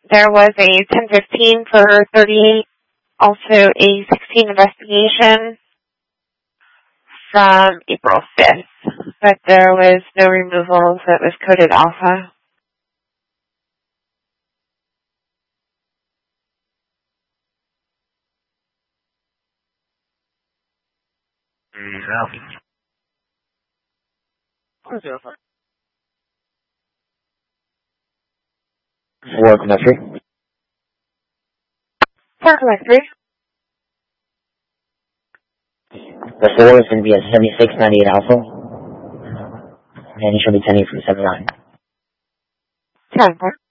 There was a 1015 for 38, also a 16 investigation from April 5th, but there was no removal, so it was coded alpha. Welcome, F3. Welcome, F3. The 4 is going to be at 7698 alpha, and you should be 10 from 79. 10-4.